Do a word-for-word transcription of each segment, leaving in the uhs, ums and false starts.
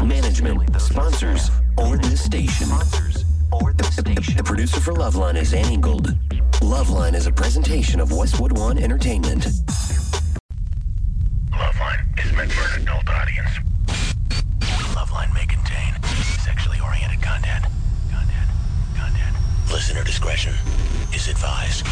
management, sponsors, or this station. The producer for Loveline is Annie Gold. Loveline is a presentation of Westwood One Entertainment. Loveline is meant for an adult audience. Loveline may contain sexually oriented content. Content. Content. Listener discretion is advised.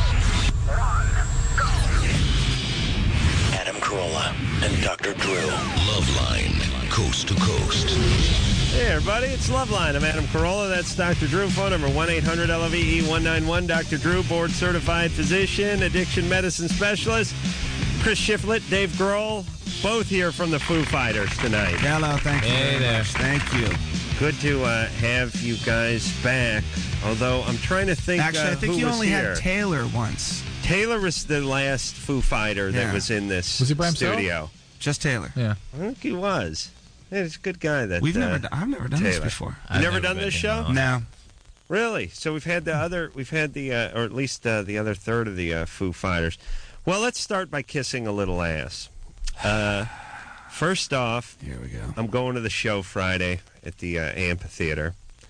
Adam Carolla and Doctor Drew. Loveline, coast to coast. Hey, everybody, it's Loveline. I'm Adam Carolla. That's Doctor Drew. Phone number one eight hundred L O V E one nine one. Doctor Drew, board-certified physician, addiction medicine specialist. Chris Shiflett, Dave Grohl, both here from the Foo Fighters tonight. Hello, thank you Hey very there. much. Thank you. Good to uh, have you guys back, although I'm trying to think Actually, uh, I think who you was only here. had Taylor once. Taylor was the last Foo Fighter that Yeah. was in this Was he by himself? studio. Just Taylor. Yeah. I think he was. Yeah, he's a good guy. That We've uh, never. d- I've never done this Taylor. before. You never, done this show? No. Really? So we've had the other, we've had the, uh, or at least uh, the other third of the uh, Foo Fighters. Well, let's start by kissing a little ass. Uh, first off, Here we go. I'm going to the show Friday at the uh, amphitheater.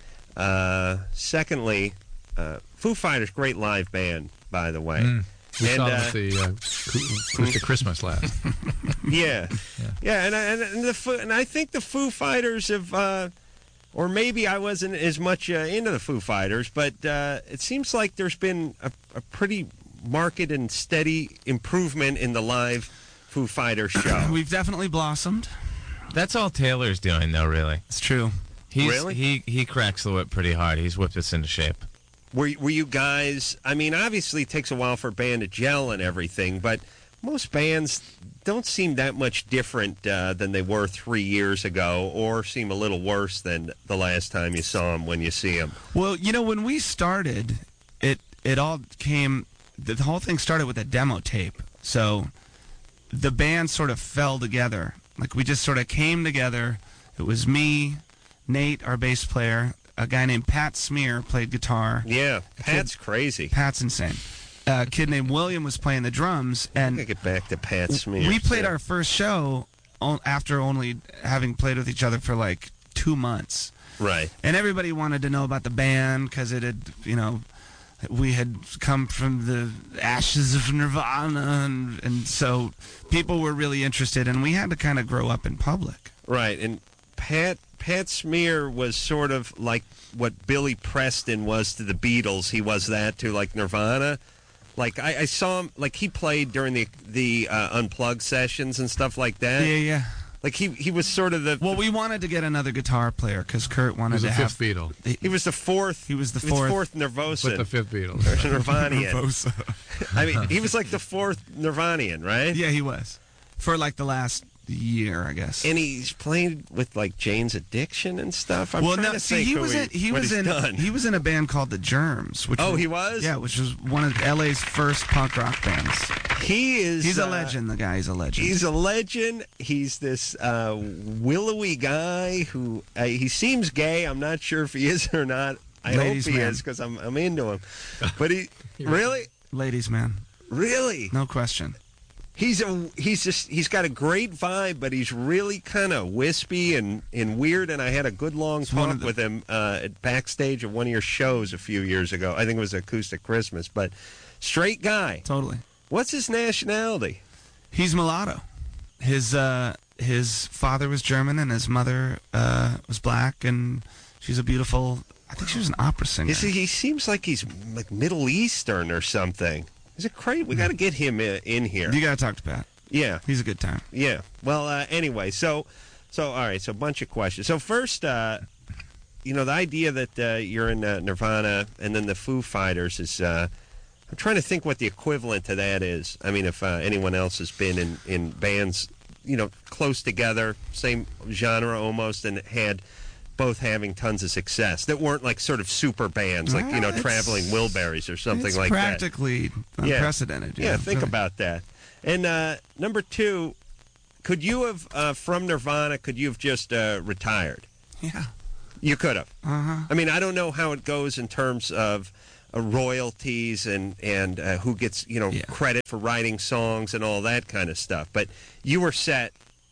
Uh, secondly, uh, Foo Fighters, great live band, by the way. Mm. We And, saw them uh, at the uh, Coo- Acoustic Christmas last. Yeah, Yeah. yeah, and I, and, and the Foo, and I think the Foo Fighters have, uh, or maybe I wasn't as much uh, into the Foo Fighters, but uh, it seems like there's been a, a pretty marked and steady improvement in the live Foo Fighters show. We've definitely blossomed. That's all Taylor's doing, though, really. It's true. He's, Really? He he cracks the whip pretty hard. He's whipped us into shape. Were were you guys? I mean, obviously, it takes a while for a band to gel and everything, but most bands don't seem that much different uh, than they were three years ago, or seem a little worse than the last time you saw them when you see them. Well, you know, when we started, it it all came. The whole thing started with a demo tape. So the band sort of fell together. Like we just sort of came together. It was me, Nate, our bass player, a guy named Pat Smear played guitar. Yeah, Pat's crazy. Pat's insane. A kid named William was playing the drums, I and gotta get back to Pat Smear. we played too. our first show o- after only having played with each other for like two months. right. And everybody wanted to know about the band because it had, you know, we had come from the ashes of Nirvana, and, and so people were really interested, and we had to kind of grow up in public. Right, and Pat Pat Smear was sort of like what Billy Preston was to the Beatles. He was that to like Nirvana. Like I, I saw him, like he played during the the uh, Unplugged sessions and stuff like that. Yeah, yeah. Like he he was sort of the Well, we wanted to get another guitar player because Kurt wanted He's to the have. fifth Beatle. he was the fourth. He was the he fourth. fourth Nervosan. But the fifth Beatle. Nirvanian. Nervosa. I mean, he was like the fourth Nirvanian, right? Yeah, he was for like the last year, I guess. And he's played with like Jane's Addiction and stuff. I'm well, trying no, to see, think he who was he, in he what was he's in done. he was in a band called the Germs. Which Oh, was, he was? Yeah, which was one of L A's first punk rock bands. He is. He's a uh, legend. The guy, he's a legend. He's a legend. He's this uh, willowy guy who uh, he seems gay. I'm not sure if he is or not. I Ladies hope he man. is because I'm I'm into him. But he really, Ladies man, really, no question. he's a he's just he's got a great vibe, but he's really kind of wispy and, and weird. And I had a good long It's one talk of the- with him uh, at backstage of one of your shows a few years ago. I think it was Acoustic Christmas. But straight guy. Totally. What's his nationality? He's mulatto. His uh, his father was German and his mother uh, was black, and she's a beautiful. I think she was an opera singer. Is he, he seems like he's like Middle Eastern or something. Is it crazy? We got to get him in, in here. You gotta talk to Pat. Yeah, He's a good time. yeah. Well, uh, anyway, so so all right. So a bunch of questions. So first, uh, you know, the idea that uh, you're in uh, Nirvana and then the Foo Fighters is. Uh, I'm trying to think what the equivalent to that is. I mean, if uh, anyone else has been in, in bands, you know, close together, same genre almost, and had both having tons of success that weren't like sort of super bands, like, you know, Well, it's- Traveling Wilburys or something it's like that. practically unprecedented. Yeah, think really. about that. And uh, number two, could you have, uh, from Nirvana, could you have just uh, retired? Yeah. You could have. Uh-huh. I mean, I don't know how it goes in terms of uh, royalties and, and uh, who gets, you know, Yeah. credit for writing songs and all that kind of stuff. But you were set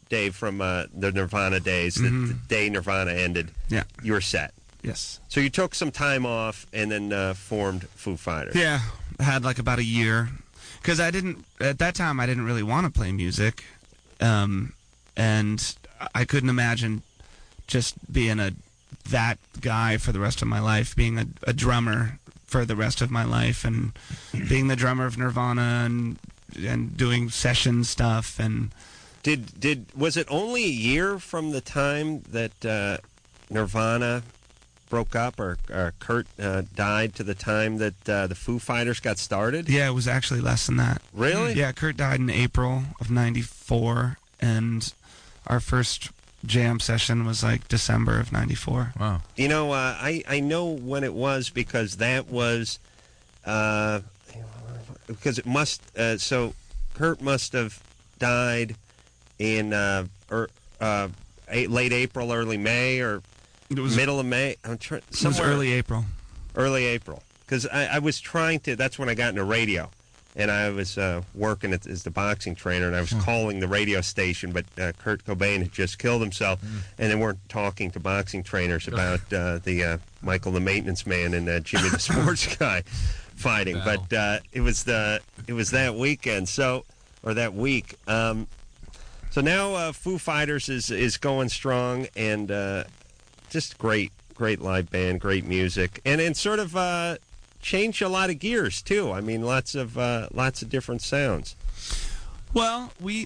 Dave, from uh, the Nirvana days. The, the day Nirvana ended, Yeah. you were set. Yes. So you took some time off and then uh, formed Foo Fighters. Yeah, I had like about a year because I didn't at that time. I didn't really want to play music, um, and I couldn't imagine just being a that guy for the rest of my life, being a, a drummer for the rest of my life, and being the drummer of Nirvana and and doing session stuff. And Did did was it only a year from the time that uh, Nirvana broke up, or, or Kurt uh, died, to the time that uh, the Foo Fighters got started? yeah, it was actually less than that. Really? Yeah, Kurt died in April of ninety-four, and our first jam session was like December of ninety-four. Wow. You know, uh, I I know when it was, because that was uh, because it must. Uh, so Kurt must have died in uh, er, uh, a- late April, early May, or It was middle of May. I'm trying. It was Somewhere early April. early April, because I, I was trying to. That's when I got into radio, and I was uh, working at, as the boxing trainer, and I was calling the radio station, but uh, Kurt Cobain had just killed himself, and they weren't talking to boxing trainers about uh, the uh, Michael the Maintenance Man and uh, Jimmy the Sports Guy fighting. Wow. But uh, it was the it was that weekend, so or that week. Um, so now uh, Foo Fighters is is going strong, and uh, just great, great live band, great music, and and sort of. Uh, Changed a lot of gears too. I mean, lots of uh, lots of different sounds. Well, we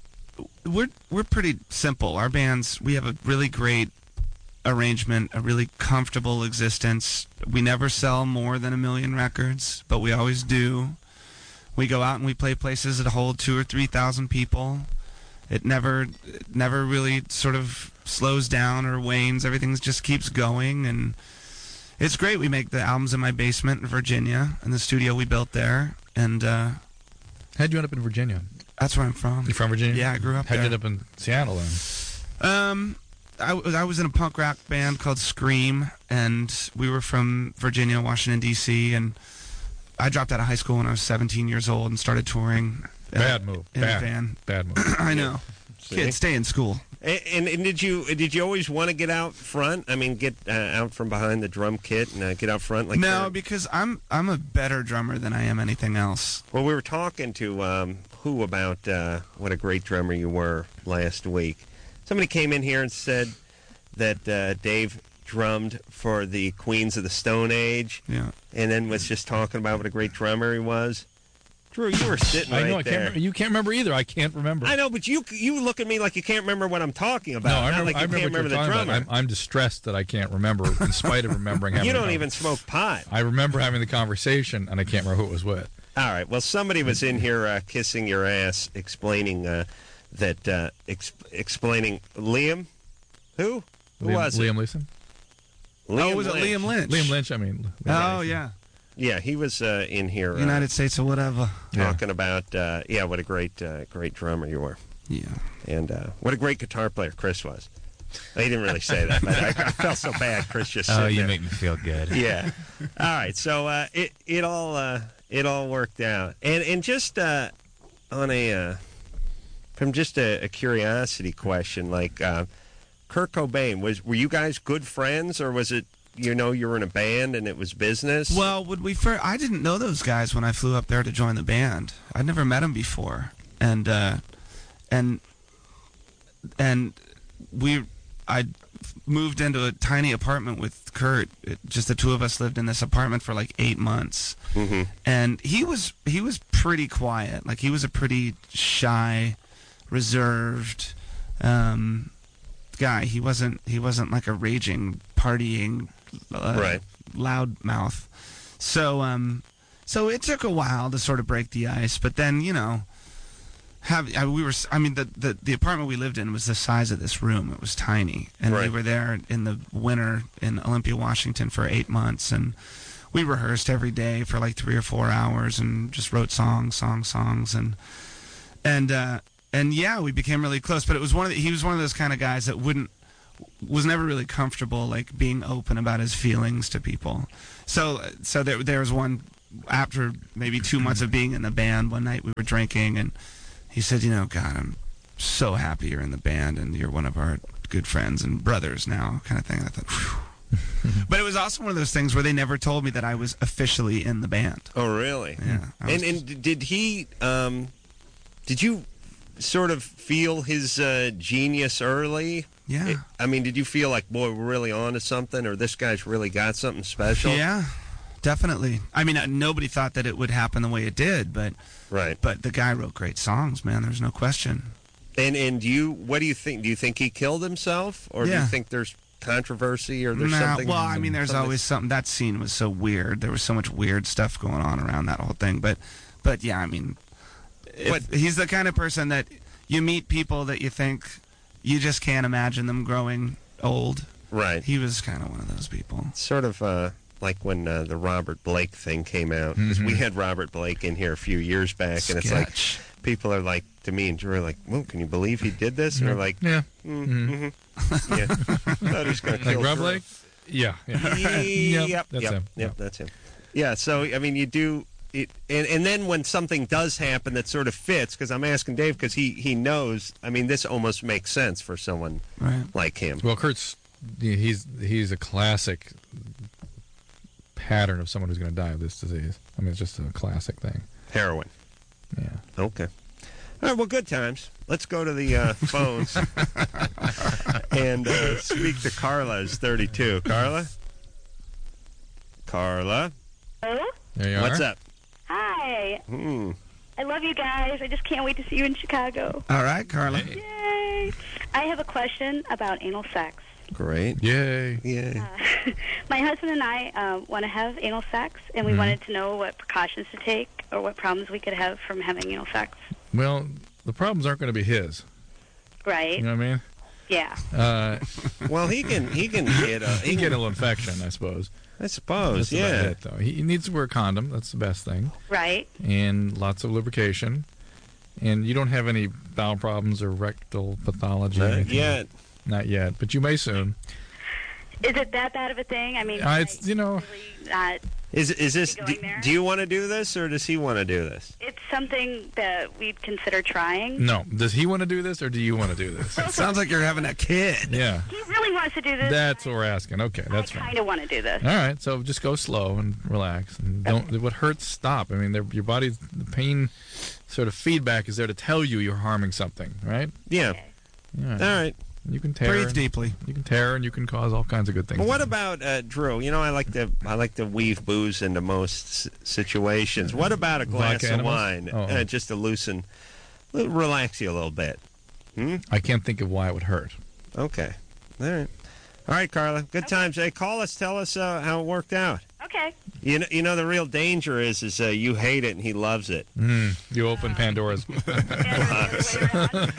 we're we're pretty simple. Our bands, we have a really great arrangement, a really comfortable existence. We never sell more than a million records, but we always do. We go out and we play places that hold two or three thousand people. It never it never really sort of slows down or wanes. Everything just keeps going, and it's great. We make the albums in my basement in Virginia, in the studio we built there, and uh, How'd you end up in Virginia? that's where I'm from. You from Virginia? Yeah, I grew up How'd you there. end up in Seattle then? Um, I, was- I was in a punk rock band called Scream, and we were from Virginia, Washington, D C, and I dropped out of high school when I was seventeen years old and started touring. uh, Bad move. In Bad. a van. Bad move. I know. Kids, stay in school. And, and, and did you did you always want to get out front? I mean, get uh, out from behind the drum kit and uh, get out front like No, that? because I'm I'm a better drummer than I am anything else. Well, we were talking to um, Who about uh, what a great drummer you were last week. Somebody came in here and said that uh, Dave drummed for the Queens of the Stone Age, Yeah. and then was just talking about what a great drummer he was. Drew, you were sitting I right know. I there. can't remember. You can't remember either. I can't remember. I know, but you you look at me like you can't remember what I'm talking about. No, I Not remember, like you I remember can't what remember you're the talking drummer. about. I'm, I'm distressed that I can't remember, in spite of remembering having You the don't con- even smoke pot. I remember having the conversation, and I can't remember who it was with. All right. Well, somebody was in here uh, kissing your ass, explaining uh, that uh, ex- explaining Liam. Who? Who Liam, was Liam it? Leeson? Oh, was it Lynch. Liam Lynch? Liam Lynch, I mean. Liam Oh, Lynch. yeah. Yeah, he was uh, in here uh, United States or whatever. talking about uh, yeah, what a great uh, great drummer you were, Yeah. and uh, what a great guitar player Chris was. He didn't really say that, but I, I felt so bad. Chris just Oh, sitting you there. make me feel good. Yeah. All right. So uh, it it all uh, it all worked out, and and just uh, on a uh, from just a, a curiosity question, like uh, Kurt Cobain, was were you guys good friends, or was it you know you were in a band and it was business? Well, would we first, I didn't know those guys when I flew up there to join the band. I'd never met them before, and uh, and and we I moved into a tiny apartment with Kurt. It, just the two of us lived in this apartment for like eight months, hmm and he was he was pretty quiet. Like he was a pretty shy, reserved um, guy. He wasn't he wasn't like a raging, partying, uh, Right. loud mouth. So um, so it took a while to sort of break the ice, but then you know. Have I, we were? I mean, the, the the apartment we lived in was the size of this room. It was tiny, and we Right. were there in the winter in Olympia, Washington, for eight months, and we rehearsed every day for like three or four hours, and just wrote songs, songs, songs, and and uh, and yeah, we became really close. But it was one of the, he was one of those kind of guys that wouldn't was never really comfortable like being open about his feelings to people. So so there there was one after maybe two months of being in the band. One night we were drinking and. He said, you know, God, I'm so happy you're in the band and you're one of our good friends and brothers now, kind of thing. I thought, whew. But it was also one of those things where they never told me that I was officially in the band. Oh, really? Yeah. I was And and did he? Um, did you sort of feel his uh, genius early? Yeah. It- I mean, did you feel like, boy, we're really on to something, or this guy's really got something special? Yeah, definitely. I mean, uh, nobody thought that it would happen the way it did, but Right. but the guy wrote great songs, man. There's no question. And and do you? What do you think? Do you think he killed himself, or do Yeah. you think there's controversy, or there's Nah, something? well, I mean, there's something- always something. That scene was so weird. There was so much weird stuff going on around that whole thing. But, but yeah, I mean, if- But- he's the kind of person that you meet people that you think you just can't imagine them growing old. right. He was kind of one of those people. Sort of uh, like when uh, the Robert Blake thing came out. 'Cause we had Robert Blake in here a few years back, and it's like Sketch. people are like to me and Drew are like, "Well, can you believe he did this?" And we're like, Yeah. "Yeah, thought he was going to Like kill Rob Drew." Blake? Yeah. yeah. Yep, Yep, that's yep, him. Yep, Yep. that's him. Yeah, so I mean, you do it, and and then when something does happen that sort of fits, because I'm asking Dave because he he knows. I mean, this almost makes sense for someone Right. like him. Well, Kurt's he's he's a classic pattern of someone who's going to die of this disease. I mean, it's just a classic thing. Heroin. Yeah. Okay. All right. Well, good times. Let's go to the uh, phones and uh, speak to Carla. Is thirty-two. Carla. Carla. Hello? There you What's are. up? Hi. Hmm. I love you guys. I just can't wait to see you in Chicago. All right, Carla. Yay. I have a question about anal sex. Great. Yay. Yeah. My husband and I uh, want to have anal sex, and we wanted to know what precautions to take or what problems we could have from having anal sex. Well, the problems aren't going to be his. Right? You know what I mean? Yeah. Uh, Well, he can he can get a he can get a little infection, I suppose. I suppose. That's about Yeah. it, though. He, he needs to wear a condom. That's the best thing. Right? And lots of lubrication. And you don't have any bowel problems or rectal pathology. or Not anything. yet. Not yet, but you may soon. Is it that bad of a thing? I mean, Uh, it's, you know, really not, Is is this? Going Do, there? do you want to do this, or does he want to do this? it's something that we'd consider trying. no. Does he want to do this or do you want to do this? It sounds like you're having a kid. Yeah. He really wants to do this. That's what we're asking. Okay, that's I fine. kind of want to do this. All right, so just go slow and relax, and don't. What hurts, stop. I mean, they're- your body's the pain, sort of feedback is there to tell you you're harming something, right? Yeah. Okay. Yeah. All right. You can tear. Breathe and- deeply. You can tear, and you can cause all kinds of good things. Well, what to about uh, Drew? You know, I like to I like to weave booze into most s- situations. What about a glass Vodka of animals? wine, Oh. uh, just to loosen, l- relax you a little bit? Hmm? I can't think of why it would hurt. Okay. All right. All right, Carla. Good times. Hey, call us. Tell us uh, how it worked out. Okay. You know, you know the real danger is is uh, you hate it and he loves it. Mm, you open Pandora's. And later on.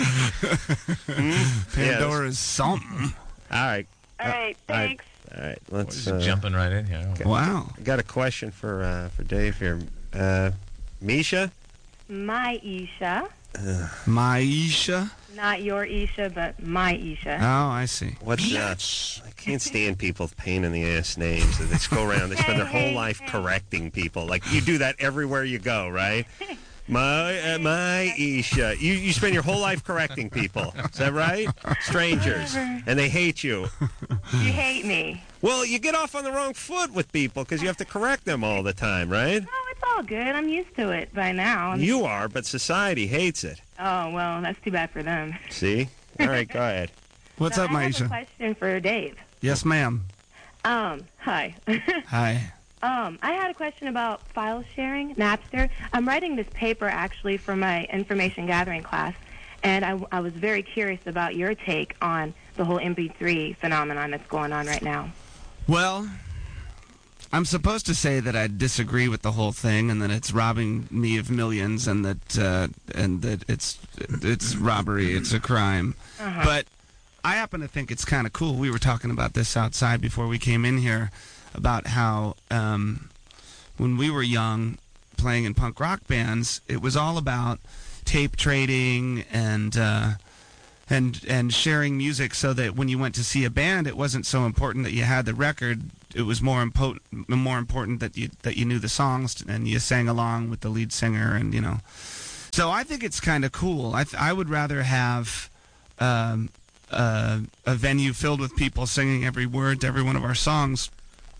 Pandora is something. All right. All right. all right. Thanks. All right. Let's. Just Uh, jumping right in here. Wow. I got a question for uh, for Dave here. Uh, Misha. My Isha. Maisha. Not your Isha, but my Isha. Oh, I see. What's uh, I can't stand people with pain in the ass names. They just go around. They spend their whole life correcting people. Like you do that everywhere you go, right? My uh, my Isha. You you spend your whole life correcting people. Is that right? Strangers, and they hate you. You hate me. Well, you get off on the wrong foot with people because you have to correct them all the time, right? Oh, it's all good. I'm used to it by now. I'm- You are, but society hates it. Oh, well, that's too bad for them. See? All right, go ahead. What's So up, I have a Maisha? question for Dave. Yes, ma'am. Um, hi. Hi. um, I had a question about file sharing, Napster. I'm writing this paper actually for my information gathering class, and I, I was very curious about your take on the whole M P three phenomenon that's going on right now. Well, I'm supposed to say that I disagree with the whole thing, and that it's robbing me of millions, and that uh, and that it's it's robbery, it's a crime. Uh-huh. But I happen to think it's kind of cool. We were talking about this outside before we came in here, about how um, when we were young, playing in punk rock bands, it was all about tape trading and. Uh, and and sharing music so that when you went to see a band, it wasn't so important that you had the record. It was more important more important that you that you knew the songs and you sang along with the lead singer, and you know So I think it's kind of cool. I th- I would rather have um, uh, a venue filled with people singing every word to every one of our songs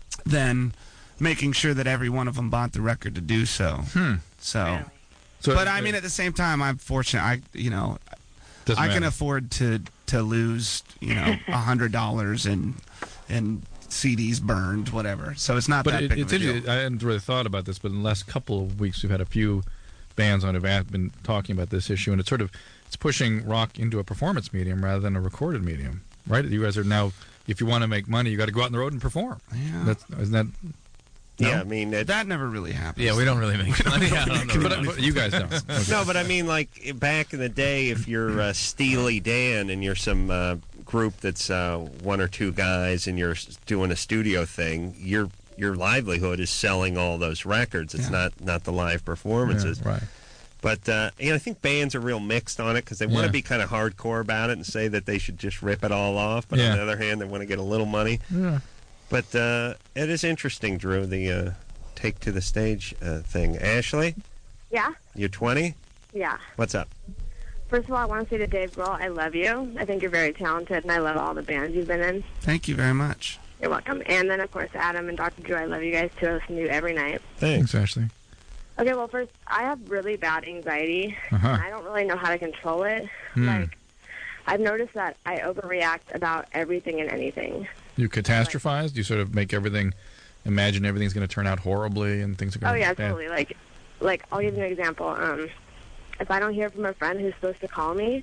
than making sure that every one of them bought the record to do so. Hmm. So, Really? So, but I mean, at the same time, I'm fortunate. I you know, doesn't I can matter. afford to to lose you know a hundred dollars in in C Ds burned, whatever. So it's not But that it, big it's of a deal. interesting. I hadn't really thought about this, but in the last couple of weeks, we've had a few bands on who have been talking about this issue, and it's sort of it's pushing rock into a performance medium rather than a recorded medium, right? You guys are now, if you want to make money, you got to go out on the road and perform. Yeah. That's, isn't that? No? Yeah, I mean, it, That never really happens. Yeah, we don't really make money out on the But, road. but you guys don't. Okay. no, but I mean, like back in the day, if you're uh, Steely Dan and you're some uh, group that's uh, one or two guys and you're s- doing a studio thing, your your livelihood is selling all those records. It's Yeah. not not the live performances. Yeah, right. But uh, you know, I think bands are real mixed on it because they want to Yeah. be kind of hardcore about it and say that they should just rip it all off. But Yeah. on the other hand, they want to get a little money. Yeah. But uh, it is interesting, Drew, the uh, take to the stage uh, thing. Ashley, Yeah? you're twenty. Yeah. What's up? First of all, I want to say to Dave Grohl, I love you. I think you're very talented, and I love all the bands you've been in. Thank you very much. You're welcome. And then, of course, Adam and Doctor Drew, I love you guys, too. I listen to you every night. Thanks, Ashley. Okay, well, first, I have really bad anxiety, Uh-huh. and I don't really know how to control it. Hmm. Like, I've noticed that I overreact about everything and anything. You catastrophize? Do you sort of make everything, imagine everything's going to turn out horribly and things are going Oh, to yeah, be bad? totally. Like, like, I'll give you an example. Um, if I don't hear from a friend who's supposed to call me,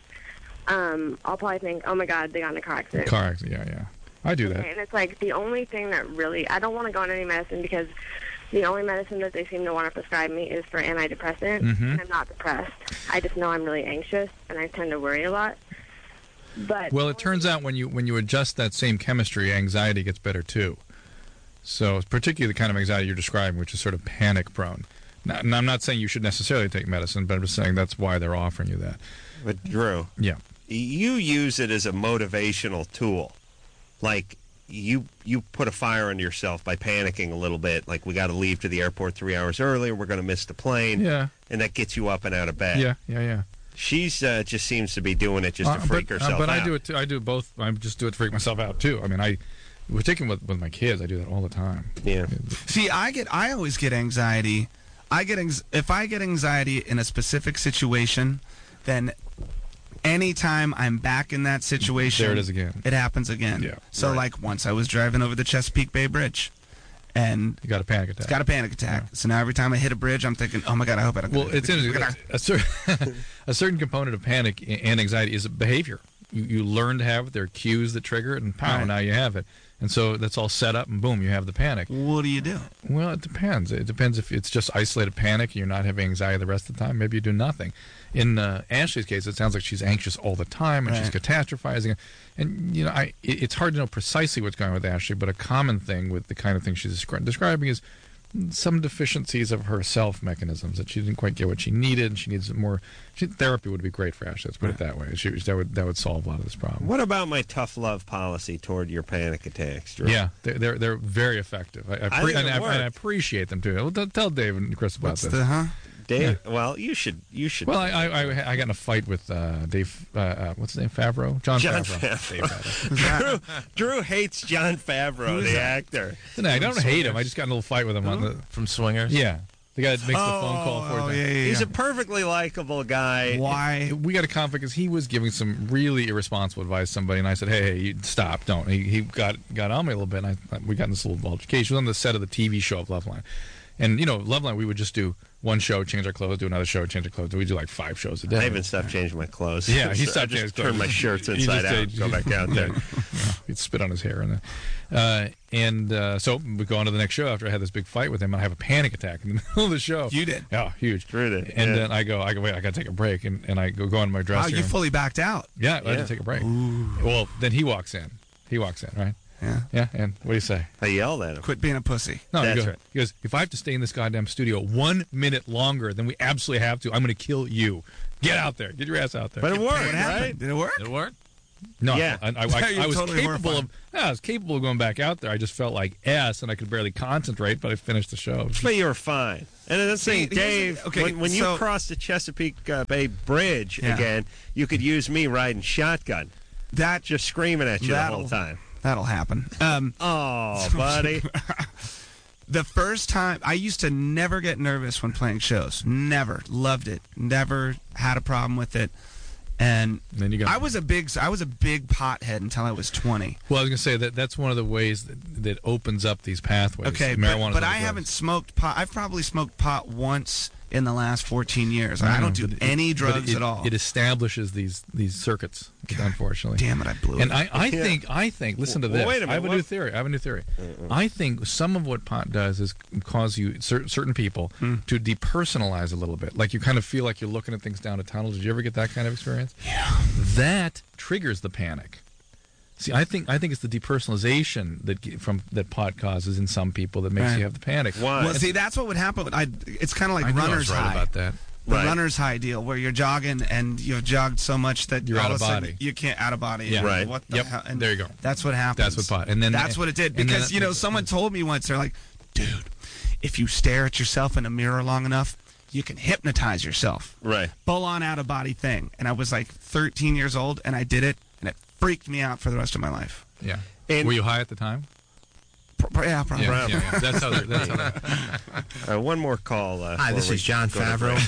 um, I'll probably think, oh, my God, they got in a car accident. Car accident, yeah, yeah. I do that. Okay, and it's like the only thing that really, I don't want to go on any medicine because the only medicine that they seem to want to prescribe me is for antidepressant, Mhm. and I'm not depressed. I just know I'm really anxious, and I tend to worry a lot. But Well, it turns out when you when you adjust that same chemistry, anxiety gets better too. So, particularly the kind of anxiety you're describing, which is sort of panic prone. Now, and I'm not saying you should necessarily take medicine, but I'm just saying that's why they're offering you that. But Drew, Yeah. you use it as a motivational tool. Like you you put a fire under yourself by panicking a little bit. Like we got to leave to the airport three hours earlier. We're going to miss the plane. Yeah. And that gets you up and out of bed. Yeah, yeah, yeah. She's uh, just seems to be doing it just to Uh, freak but, uh, herself but out. I do it too. I do both. I just do it to freak myself out too. I mean, I we're taking with with my kids. I do that all the time. Yeah. See, I get, I always get anxiety. I get, anx- if I get anxiety in a specific situation, then anytime I'm back in that situation, There it is again. It happens again. Yeah, So, right. like once I was driving over the Chesapeake Bay Bridge, and You got a panic attack. got a panic attack. So now every time I hit a bridge, I'm thinking, oh my God, I hope I don't. Well, get it's interesting. A, cer- a certain component of panic and anxiety is behavior. You, you learn to have it. There are cues that trigger it, and pow, Right. now you have it. And so that's all set up, and boom, you have the panic. What do you do? Well, it depends. It depends if it's just isolated panic and you're not having anxiety the rest of the time. Maybe you do nothing. In uh, Ashley's case, it sounds like she's anxious all the time and she's Right. catastrophizing. And, you know, I it, it's hard to know precisely what's going on with Ashley, but a common thing with the kind of thing she's descri- describing is some deficiencies of her self mechanisms, that she didn't quite get what she needed, and she needs more. She, therapy would be great for Ashley. Let's put it that way. She, that would that would solve a lot of this problem. What about my tough love policy toward your panic attacks, Drew? Yeah, they're they're, they're very effective. I, I, I pre- think and, it I, and I worked. appreciate them too. Well, t- tell Dave and Chris about What's this. the huh? Dave. Well, you should. You should. Well, I, I I I got in a fight with uh, Dave. Uh, uh, what's his name? Favreau. John, John Favreau. Favreau. Dave Favreau. Drew, Drew hates John Favreau, the actor. No, I don't hate him. I just got in a little fight with him on the. From Swingers? Yeah, the guy that makes the phone call for Oh, you. yeah, yeah, He's yeah. a perfectly likable guy. Why? We got a conflict because he was giving some really irresponsible advice to somebody, and I said, "Hey, hey, you, stop! Don't." He, he got got on me a little bit, and I, we got in this little altercation. He was on the set of the T V show of Loveline, and you know, Loveline, we would just do one show, change our clothes, do another show, change our clothes. We do like five shows a day. I even stopped changing my clothes. Yeah, he So stopped I changing his just clothes. turned my shirts He inside just out, said- and go back out there. Yeah. He'd spit on his hair, and then, uh, and uh, so we go on to the next show after I had this big fight with him, and I have a panic attack in the middle of the show. You did? Yeah, huge. Drew did, And yeah. then I go, I go, wait, I got to take a break, and, and I go go into my Wow, dressing you room. fully backed out. Yeah, I had Yeah. to take a break. Well, then he walks in. He walks in, right? Yeah. Yeah, and what do you say? I yelled at him. Quit being a pussy. No, he That's goes, right. he goes, if I have to stay in this goddamn studio one minute longer than we absolutely have to, I'm going to kill you. Get out there. Get your ass out there. But it worked, What happened? right? Did it work? Did it work? No, Yeah. I, I, I, You're I was totally capable horrified. of. Yeah, I was capable of going back out there. I just felt like ass, and I could barely concentrate. But I finished the show. But you were fine. And then let's See, say, here's the- Dave, okay, when, when so- you cross the Chesapeake uh, Bay Bridge Yeah. again, you could use me riding shotgun, That just screaming at you the That'll- whole time. That'll happen. Um, Oh, buddy. the first time, I used to never get nervous when playing shows. Never. Loved it. Never had a problem with it. And then you got. I was a big, I was a big pothead until I was twenty. Well, I was gonna say that that's one of the ways that, that opens up these pathways. Okay, marijuana. but, but I haven't smoked pot. I've probably smoked pot once in the last fourteen years. I don't do but it- any but drugs it, at all. It establishes these these circuits, unfortunately. Damn it, I blew And it. I, I Yeah. think I think listen to Well, this. wait a minute, I have a what- new theory. I have a new theory. I think some of what pot does is cause you cer- certain people Hmm. to depersonalize a little bit. Like you kind of feel like you're looking at things down a tunnel. Did you ever get that kind of experience? Yeah. That triggers the panic. See, I think I think it's the depersonalization that ge- from that pot causes in some people that makes Right. you have the panic. Why? Well, see, that's what would happen. I, it's kind of like I knew I runner's was right high. about that. The Right. runner's high deal, where you're jogging and you've jogged so much that You're all out of of a sudden body. you can't out of body. Yeah. Right. What the Yep. hell? And There you go. That's what happens. That's what pot. And then that's what it did. and then Because that- you know, someone told me once, they're like, "Dude, if you stare at yourself in a mirror long enough, you can hypnotize yourself." Right. Full on out of body thing. And I was like thirteen years old, and I did it, and it freaked me out for the rest of my life. Yeah. And- Were you high at the time? Pro- pro- yeah, probably. Yeah, yeah, yeah. That's how. they're- That's how. they're- Uh, one more call. Uh, Hi, this before is we John go to Favreau.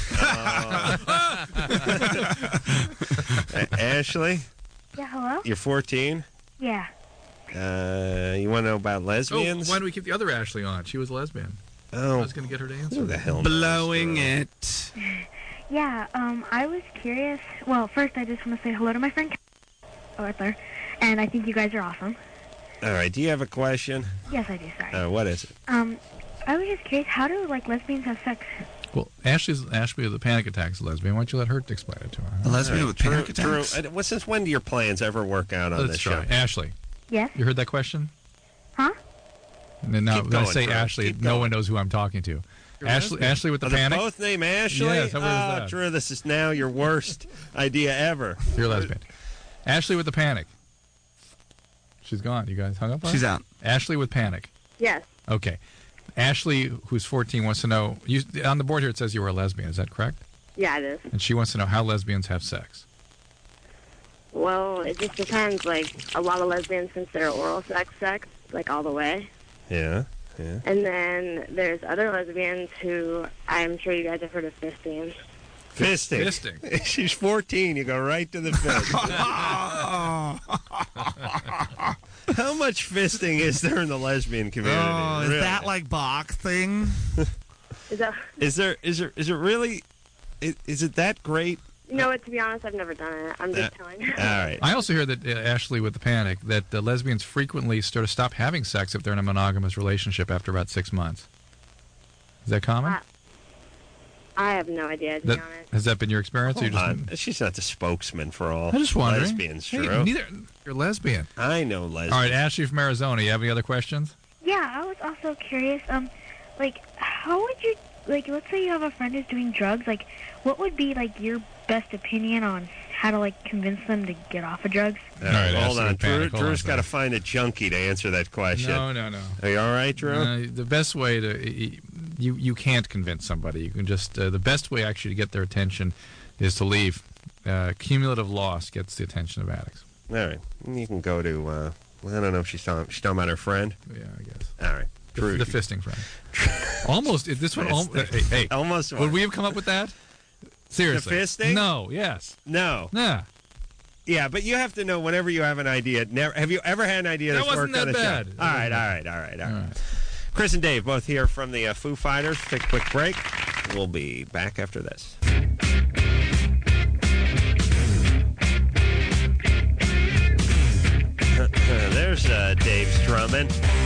break. Uh, Ashley, Yeah, hello? you're fourteen. Yeah. Uh, you want to know about Oh, lesbians? why don't we keep the other Ashley on? She was a lesbian. I Oh, was going to get her to who answer. the hell knows, Blowing bro? it. Yeah, um, I was curious. Well, first, I just want to say hello to my friend Arthur, and I think you guys are awesome. All right. Do you have a question? Yes, I do, sorry. Uh, what is it? Um, I was just curious, how do, like, lesbians have sex? Well, Ashley's Ashley with the panic attacks, lesbian. Why don't you let her explain it to her? A lesbian with Drew, panic Drew, attacks. uh, well, since when do your plans ever work out on Let's this try. show? Ashley, Yes? you heard that question? Huh? And then now, Keep when I going, say Drew. Ashley, Keep no going. one knows who I'm talking to. You're Ashley, lesbian. Ashley with the Are they panic. both named Ashley? Yes, how weird is oh, that? Drew, this is now your worst idea ever. You're a lesbian. Ashley with the panic. She's gone. You guys hung up on her? She's out. Ashley with panic. Yes. Okay. Ashley, who's fourteen, wants to know. You, on the board here, it says you were a lesbian. Is that correct? Yeah, it is. And she wants to know how lesbians have sex. Well, it just depends. Like, a lot of lesbians consider oral sex sex, like, all the way. Yeah, yeah. And then there's other lesbians who, I'm sure you guys have heard of fisting. Fisting. Fisting. She's fourteen. You go right to the fist. How much fisting is there in the lesbian community? Oh, is Really? that like Bach thing? Is that, Is there? Is there? Is it really? Is, is it that great? you know what, to be honest, I've never done it. I'm just Uh, telling you. All right. I also hear that uh, Ashley with the panic that uh, lesbians frequently sort of stop having sex if they're in a monogamous relationship after about six months. Is that common? I, I have no idea, to That, be honest. has that been your experience? or you Hold just, on. She's not the spokesman for all I'm just wondering. lesbians, Hey, Drew. neither you're lesbian. I know lesbians. All right, Ashley from Arizona. You have any other questions? Yeah, I was also curious, um, like, how would you, like, let's say you have a friend who's doing drugs, like, what would be, like, your best opinion on how to, like, convince them to get off of drugs? All All right, hold Ashley on. with Drew, panic. Hold Drew's on, got to sorry. find a junkie to answer that question. No, no, no. Are you all right, Drew? Uh, the best way to you you can't convince somebody. You can just uh, the best way actually to get their attention is to leave. Uh, cumulative loss gets the attention of addicts. All right. You can go to. Uh, well, I don't know if she's talking. She's talking about her friend. Yeah, I guess. All right. The, Drew. the fisting friend. Almost. This one. Al- Fisting. hey, hey, Almost. would we have come up with that? Seriously. fisting? No. Yes. No. Nah. Yeah, but you have to know whenever you have an idea. Never have you ever had an idea That that's wasn't worked on that a bad. show? All right, all right, all right, all right. All right. Chris and Dave, both here from the uh, Foo Fighters. Take a quick break. We'll be back after this. There's uh, Dave's drumming.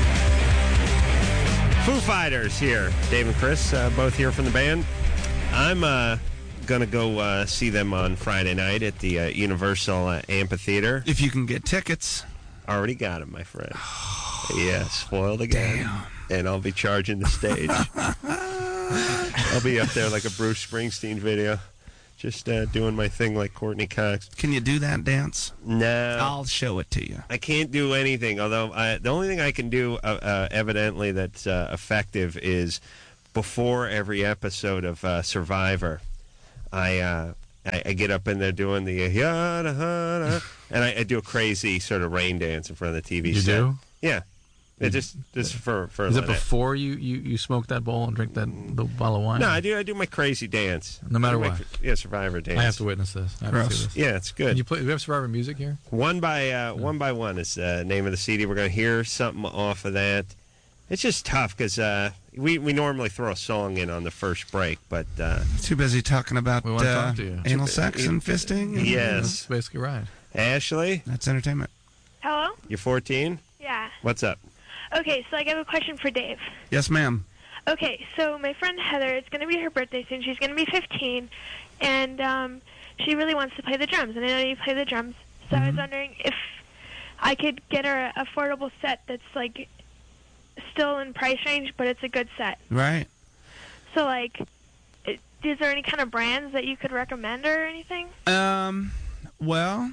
Foo Fighters here. Dave and Chris, uh, both here from the band. I'm uh, going to go uh, see them on Friday night at the uh, Universal uh, Amphitheater. If you can get tickets. Already got them, my friend. Yeah, spoiled again. And I'll be charging the stage. I'll be up there like a Bruce Springsteen video. Just uh, doing my thing like Courtney Cox. Can you do that dance? No. I'll show it to you. I can't do anything, although I, the only thing I can do, uh, uh, evidently, that's uh, effective is before every episode of uh, Survivor, I, uh, I I get up in there doing the yada yada, and I, I do a crazy sort of rain dance in front of the T V You set. do? Yeah. It just just for for. Is it Lynette. before you, you, you smoke that bowl and drink that the bottle of wine? No, I do. I do my crazy dance. No matter I do my- what. Yeah, Survivor dance. I have to witness this. I have to Gross. see this. Yeah, it's good. Can you play? Do we have Survivor music here? One by uh, one by one is the name of the C D. We're going to hear something off of that. It's just tough because uh, we we normally throw a song in on the first break, but uh, Too busy talking about We wanna uh, talk to you. anal sex and fisting. and- yes, That's basically right. Ashley, That's entertainment. Hello? you're fourteen. Yeah. What's up? Okay, so I have a question for Dave. Yes, ma'am. Okay, so my friend Heather, it's going to be her birthday soon. She's going to be fifteen, and um, she really wants to play the drums, and I know you play the drums. So I was wondering if I could get her an affordable set that's, like, still in price range, but it's a good set. Right. So, like, it, is there any kind of brands that you could recommend or anything? Um, well,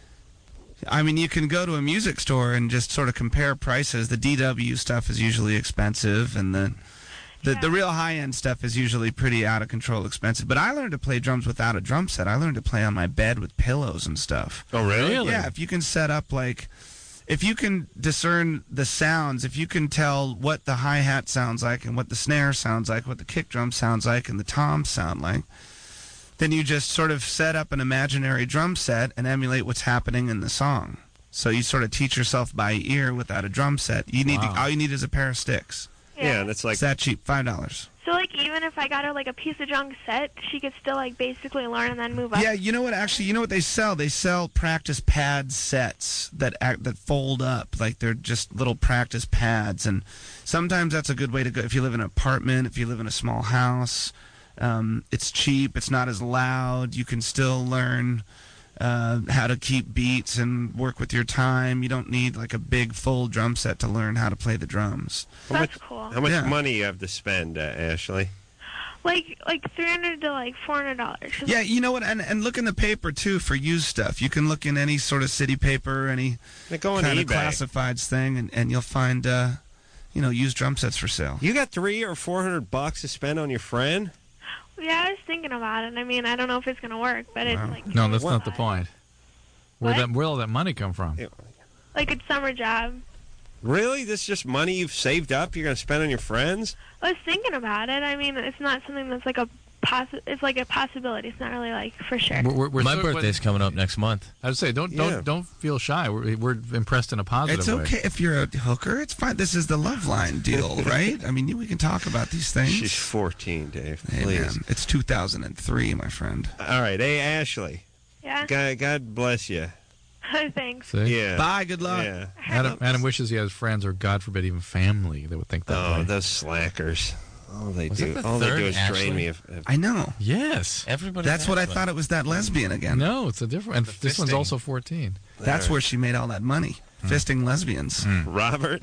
I mean, you can go to a music store and just sort of compare prices. The D W stuff is usually expensive, and the the, the real high-end stuff is usually pretty out of control expensive. But I learned to play drums without a drum set. I learned to play on my bed with pillows and stuff. Oh, really? Really? Yeah, if you can set up, like, if you can discern the sounds, if you can tell what the hi-hat sounds like and what the snare sounds like, what the kick drum sounds like and the toms sound like, then you just sort of set up an imaginary drum set and emulate what's happening in the song. So you sort of teach yourself by ear without a drum set. You need Wow. to, all you need is a pair of sticks. Yeah, and it's like It's that cheap, five dollars. So, like, even if I got her, like, a piece of junk set, she could still, like, basically learn and then move up? Yeah, you know what? Actually, you know what they sell? They sell practice pad sets that act, that fold up, like they're just little practice pads. And sometimes that's a good way to go if you live in an apartment, if you live in a small house. Um, it's cheap. It's not as loud. You can still learn uh, how to keep beats and work with your time. You don't need like a big full drum set to learn how to play the drums. how That's much, cool. how much Yeah. money you have to spend, uh, Ashley? Like, like three hundred to, like, four hundred dollars. Yeah, you know what? And and look in the paper too for used stuff. You can look in any sort of city paper, any They go on kind of eBay. classifieds thing, and, and you'll find uh, you know used drum sets for sale. You got three or four hundred bucks to spend on your friend? Yeah, I was thinking about it. I mean, I don't know if it's going to work, but it's, like... No, that's What? not the point. Where What? that where all that money come from? Yeah. Like a summer job. Really? This is just money you've saved up? You're going to spend on your friends? I was thinking about it. I mean, it's not something that's like a possi- It's like a possibility. It's not really like for sure. We're, we're, we're My so- birthday's coming up next month. I would say don't don't Yeah. don't feel shy. We're, we're impressed in a positive It's way. okay if you're a hooker. It's fine. This is the love line deal, right? I mean, we can talk about these things. She's fourteen, Dave. Hey, Please. man, it's two thousand three, my friend. All right. Hey, Ashley. Yeah. God, God bless you. Thanks. See? Yeah. Bye. Good luck. Yeah. Adam, Adam wishes he has friends or, God forbid, even family that would think that Oh, way. those slackers. All they Was do, that the all they third do is Ashley? drain me of, of I know. Yes. Everybody. That's what I has one. thought it was. That lesbian again. No, it's a different. And The this one's fisting. also fourteen. That's where she made all that money, fisting lesbians. Robert.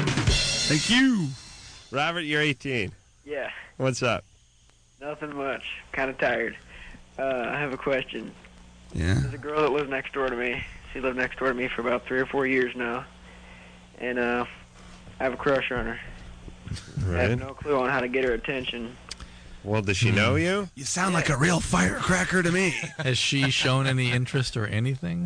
Thank you. Robert, you're eighteen. Yeah, What's up? nothing much. Kind of tired. Uh, I have a question. Yeah. There's a girl that lives next door to me. She lived next door to me for about three or four years now. And uh, I have a crush on her. I Right. have no clue on how to get her attention. Well, does she know you? You sound like a real firecracker to me. Has she shown any interest or anything?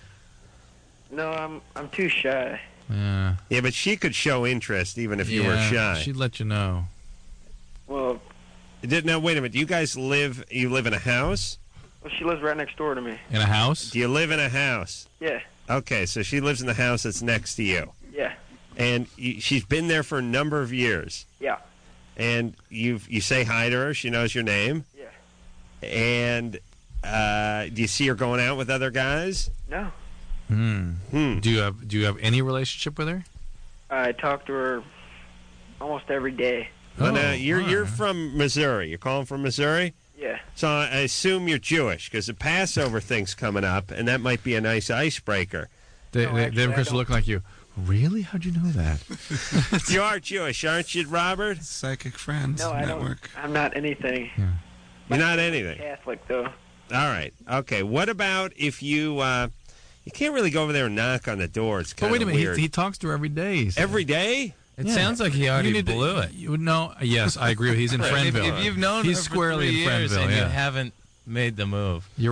No, I'm I'm too shy. Yeah. Yeah, but she could show interest even if you were Yeah, shy. She'd let you know. Well, Did, now, wait a minute. Do you guys live, you live in a house? well, she lives right next door to me. In a house? Do you live in a house? Yeah, Okay, so she lives in the house that's next to you. yeah, And you, she's been there for a number of years. yeah, And you you say hi to her. She knows your name. yeah. And uh, do you see her going out with other guys? No, Hmm. Hmm. Do you have Do you have any relationship with her? I talk to her almost every day. Well, Oh, now, you're all you're right. from Missouri. You're calling from Missouri? Yeah, So I I assume you're Jewish because the Passover thing's coming up, and that might be a nice icebreaker. They, No, they, actually, they have I Chris don't- look like you. Really? How'd you know that? You are Jewish, aren't you, Robert? Psychic Friends no, I Network. don't. I'm not anything. You're not anything. Catholic though. All right. Okay. What about if you uh, you can't really go over there and knock on the door? It's But kind wait a of minute. weird. He, he talks to her every day. so- Every day? It Yeah. sounds like he already You need to- blew it. You, no, yes, I agree. He's in Right. If, Friendville. if you've known he's her for squarely three in years Friendville. and Yeah. you haven't made the move. You're